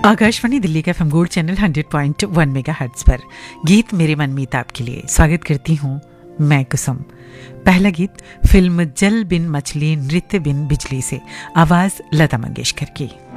आकाशवाणी दिल्ली का FM gold channel 100.1 megahertz पर गीत मेरे मन मीत आपके लिए स्वागत करती हूँ मैं कुसुम। पहला गीत फिल्म जल बिन मछली नृत्य बिन बिजली से, आवाज लता मंगेशकर की।